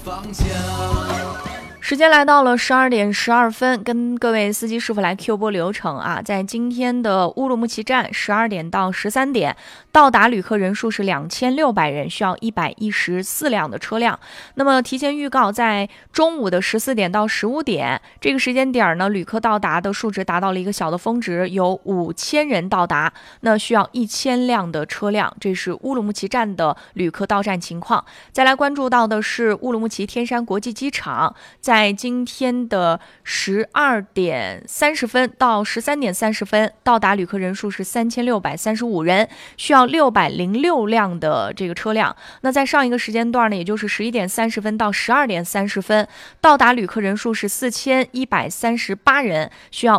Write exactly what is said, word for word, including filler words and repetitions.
方向。 时间来到了十二点十二分，跟各位司机师傅来 Q 播流程啊。在今天的乌鲁木齐站，十二点到十三点到达旅客人数是两千六百人，需要一百一十四辆的车辆。那么提前预告，在中午的十四点到十五点这个时间点呢，旅客到达的数值达到了一个小的峰值，有五千人到达，那需要一千辆的车辆。这是乌鲁木齐站的旅客到站情况。再来关注到的是乌鲁木齐天山国际机场，在在今天的十二点三十分到十三点三十分到达旅客人数是三千六百三十五人，需要六百零六辆的这个车辆。那在上一个时间段呢，也就是十一点三十分到十二点三十分到达旅客人数是四千一百三十八人，需要